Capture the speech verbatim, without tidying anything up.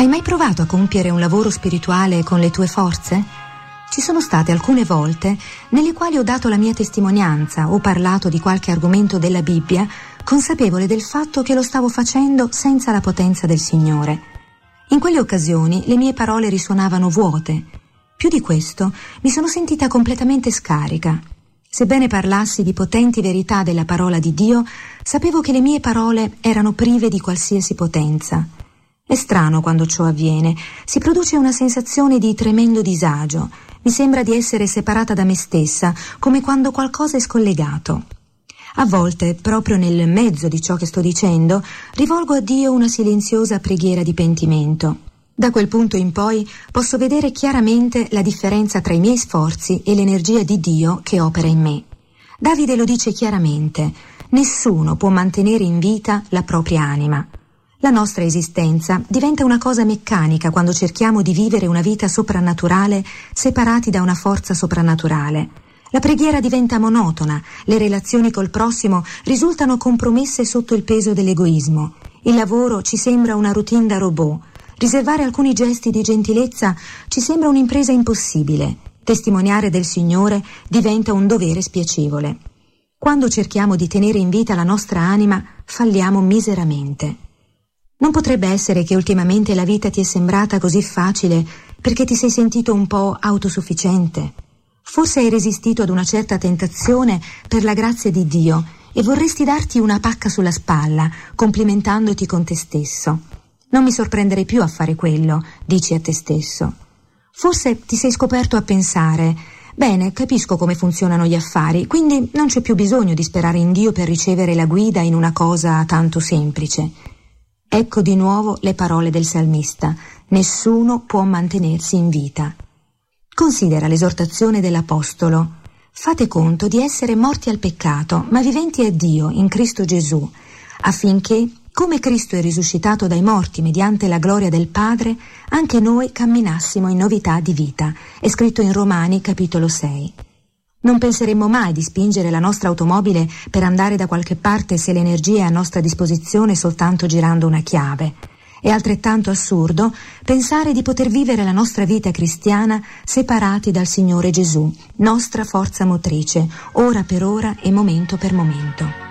Hai mai provato a compiere un lavoro spirituale con le tue forze? Ci sono state alcune volte nelle quali ho dato la mia testimonianza o parlato di qualche argomento della Bibbia, consapevole del fatto che lo stavo facendo senza la potenza del Signore. In quelle occasioni le mie parole risuonavano vuote. Più di questo, mi sono sentita completamente scarica. Sebbene parlassi di potenti verità della parola di Dio, sapevo che le mie parole erano prive di qualsiasi potenza. È strano quando ciò avviene, si produce una sensazione di tremendo disagio. Mi sembra di essere separata da me stessa, come quando qualcosa è scollegato. A volte, proprio nel mezzo di ciò che sto dicendo, rivolgo a Dio una silenziosa preghiera di pentimento. Da quel punto in poi posso vedere chiaramente la differenza tra i miei sforzi e l'energia di Dio che opera in me. Davide lo dice chiaramente: nessuno può mantenere in vita la propria anima. La nostra esistenza diventa una cosa meccanica quando cerchiamo di vivere una vita soprannaturale separati da una forza soprannaturale. La preghiera diventa monotona, le relazioni col prossimo risultano compromesse sotto il peso dell'egoismo. Il lavoro ci sembra una routine da robot. Riservare alcuni gesti di gentilezza ci sembra un'impresa impossibile. Testimoniare del Signore diventa un dovere spiacevole. Quando cerchiamo di tenere in vita la nostra anima, falliamo miseramente. Non potrebbe essere che ultimamente la vita ti è sembrata così facile perché ti sei sentito un po' autosufficiente? Forse hai resistito ad una certa tentazione per la grazia di Dio e vorresti darti una pacca sulla spalla, complimentandoti con te stesso. Non mi sorprenderei più a fare quello, dici a te stesso. Forse ti sei scoperto a pensare: bene, capisco come funzionano gli affari, quindi non c'è più bisogno di sperare in Dio per ricevere la guida in una cosa tanto semplice. Ecco di nuovo le parole del salmista: nessuno può mantenersi in vita. Considera l'esortazione dell'Apostolo: fate conto di essere morti al peccato, ma viventi a Dio in Cristo Gesù, affinché, come Cristo è risuscitato dai morti mediante la gloria del Padre, anche noi camminassimo in novità di vita. È scritto in Romani capitolo sei. Non penseremmo mai di spingere la nostra automobile per andare da qualche parte se l'energia è a nostra disposizione soltanto girando una chiave. È altrettanto assurdo pensare di poter vivere la nostra vita cristiana separati dal Signore Gesù, nostra forza motrice, ora per ora e momento per momento.